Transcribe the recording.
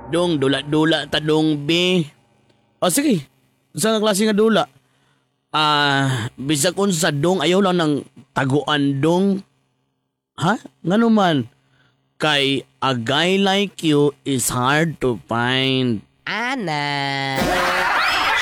Dong, dula-dula ta dong, be. O sige, sa klase nga dula? Bisag unsa dong, ayaw lang ng taguan dong. Ha? Nga naman, kay a guy like you is hard to find. Ana.